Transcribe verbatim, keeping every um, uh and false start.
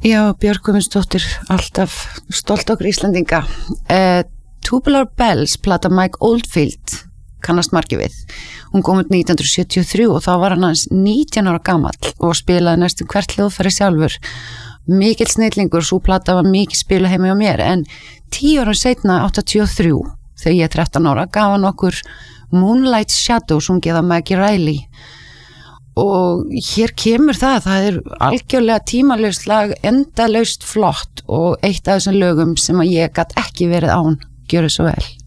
Já, Björk Guðmundsdóttir, alltaf stolt okkur Íslendinga. Uh, Tubular Bells, plata Mike Oldfield, kannast margir við. Hún kom út nítján hundruð sjötíu og þrjú og þá var hann hans nítján ára gamall og spilaði næstum hvert hljóðfæri sjálfur. Mikill snillingur, svo plata var mikið spila heima hjá mér, en tíu ára seinna, áttatíu og þrjú, þegar ég er þrettán ára, gaf hann okkur Moonlight Shadow, sungið af Maggie Reilly. Og hér kemur það, það er algjörlega tímalaust lag, endalaust flott og eitt af þessum lögum sem að ég gat ekki verið án, gjörðu svo vel.